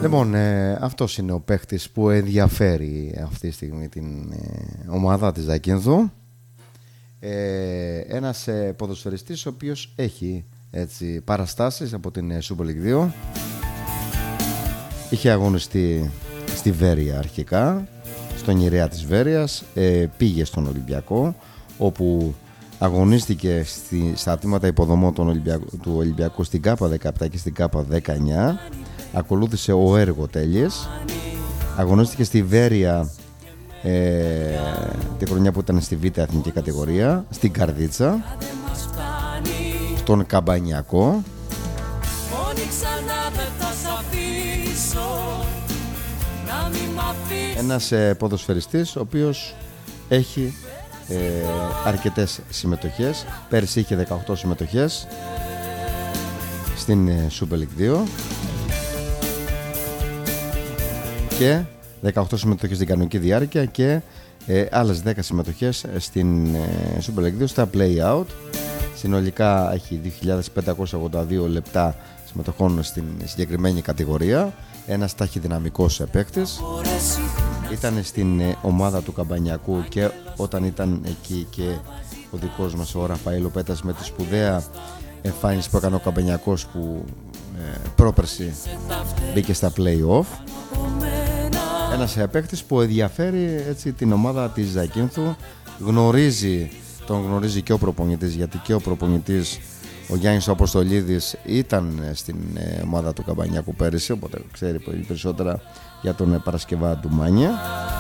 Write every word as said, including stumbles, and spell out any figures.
Λοιπόν, ε, αυτός είναι ο παίχτης που ενδιαφέρει αυτή τη στιγμή την ε, ομάδα της Ζακίνθου. Ε, ένας ε, ποδοσφαιριστής ο οποίος έχει έτσι, παραστάσεις από την ε, Super League δύο. Είχε αγωνιστεί στη Βέρεια αρχικά, στον Ηραέα της Βέρειας, ε, πήγε στον Ολυμπιακό, όπου αγωνίστηκε στη, στα ατμήματα υποδομών του Ολυμπιακού, του Ολυμπιακού στην ΚΑΠΑ δεκαεπτά και στην ΚΑΠΑ δεκαεννιά. Ακολούθησε ο Έργο Τέλειες. Αγωνίστηκε στη Βέρεια ε, τη χρονιά που ήταν στη Β' εθνική κατηγορία, στην Καρδίτσα, στον Καμπανιακό. Ένας ε, ποδοσφαιριστής ο οποίος έχει ε, αρκετές συμμετοχές. Πέρυσι είχε δεκαοκτώ συμμετοχές στην ε, Super League δύο και δεκαοκτώ συμμετοχές στην κανονική διάρκεια και ε, άλλες δέκα συμμετοχές στην ε, Super League δύο στα play-out. Συνολικά έχει δύο χιλιάδες πεντακόσια ογδόντα δύο λεπτά συμμετοχών στην συγκεκριμένη κατηγορία. Ένας ταχυδυναμικός παίκτης. Ήταν στην ε, ομάδα του Καμπανιακού και όταν ήταν εκεί και ο δικός μας ο Ραφαήλ Πέτας με τη σπουδαία εμφάνιση που έκανε ο Καμπανιακός που ε, πρόπερση μπήκε στα play-off. Ένας παίκτης που ενδιαφέρει έτσι, την ομάδα της Ζακίνθου. Γνωρίζει, τον γνωρίζει και ο προπονητής, γιατί και ο προπονητής ο Γιάννης Αποστολίδης ήταν στην ε, ομάδα του Καμπανιακού πέρυσι, οπότε ξέρει πολύ περισσότερα για τον ε, Παρασκευά Ντουμάνια.